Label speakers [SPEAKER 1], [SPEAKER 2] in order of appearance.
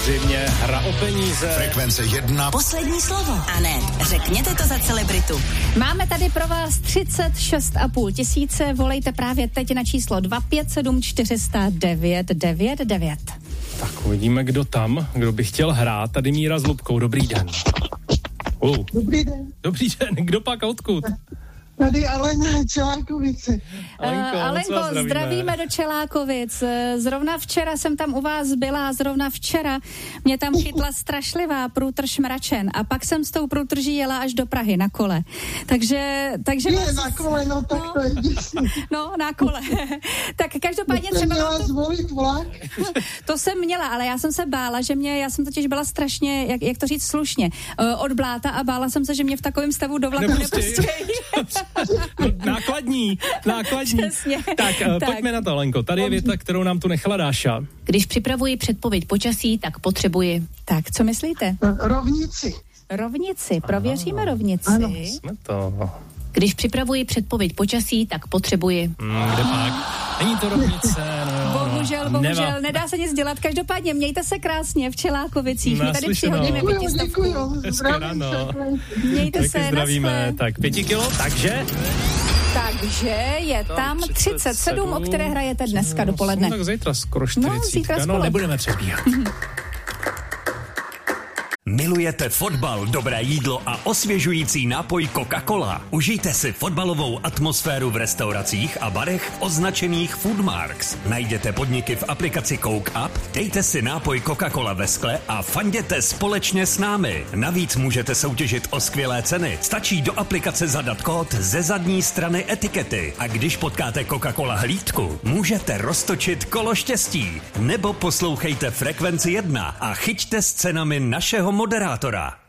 [SPEAKER 1] samozřejmě hra o peníze.
[SPEAKER 2] Frekvence 1.
[SPEAKER 3] Poslední slovo. A ne, řekněte to za celebritu.
[SPEAKER 4] Máme tady pro vás 36,5 tisíce. Volejte právě teď na číslo 257 400 999.
[SPEAKER 1] Tak uvidíme, kdo by chtěl hrát. Tady Míra s Lubkou, dobrý den.
[SPEAKER 5] Dobrý den.
[SPEAKER 1] Dobrý den, kdo pak odkud?
[SPEAKER 5] Tady Alena Čelákovice.
[SPEAKER 1] Alenko,
[SPEAKER 4] zdravíme do Čelákovic. Zrovna včera jsem tam u vás byla, zrovna včera mě tam chytla strašlivá průtrž mračen a pak jsem s tou průtrží jela až do Prahy na kole. Takže
[SPEAKER 5] Je na kole, no tak to je děsný.
[SPEAKER 4] No, na kole. Tak každopádně třeba...
[SPEAKER 5] Měla zvolit vlak?
[SPEAKER 4] To jsem měla, ale já jsem se bála, já jsem totiž byla strašně, jak to říct slušně, od bláta a bála jsem se, že mě v takovém stavu do vlaku nepustějí.
[SPEAKER 1] Nákladní.
[SPEAKER 4] Přesně.
[SPEAKER 1] Tak, pojďme na to, Lenko. Tady je věta, kterou nám tu nechala Dáša.
[SPEAKER 6] Když připravuji předpověď počasí, tak potřebuji.
[SPEAKER 4] Tak, co myslíte? Rovnici. Prověříme rovnici.
[SPEAKER 5] Ano.
[SPEAKER 1] Jsme to.
[SPEAKER 6] Když připravuji předpověď počasí, tak potřebuji.
[SPEAKER 1] Kde pak? Není to rovnice,
[SPEAKER 4] Bohužel, nedá se nic dělat. Každopádně mějte se krásně v Čelákovicích. My tady přihodíme 500.
[SPEAKER 5] Děkuju.
[SPEAKER 1] Hezké ráno.
[SPEAKER 4] Mějte se,
[SPEAKER 1] zdravíme. Tak 5 kilo, takže
[SPEAKER 4] je tam 37, o které hrajete dneska dopoledne.
[SPEAKER 1] Tak zítra skoro 40. No, nebudeme předbíhat.
[SPEAKER 7] Milujete fotbal, dobré jídlo a osvěžující nápoj Coca-Cola? Užijte si fotbalovou atmosféru v restauracích a barech označených Foodmarks. Najděte podniky v aplikaci Coke Up, dejte si nápoj Coca-Cola ve skle a fanděte společně s námi. Navíc můžete soutěžit o skvělé ceny. Stačí do aplikace zadat kód ze zadní strany etikety. A když potkáte Coca-Cola hlídku, můžete roztočit kolo štěstí. Nebo poslouchejte Frekvenci 1 a chyťte s cenami našeho moderátora.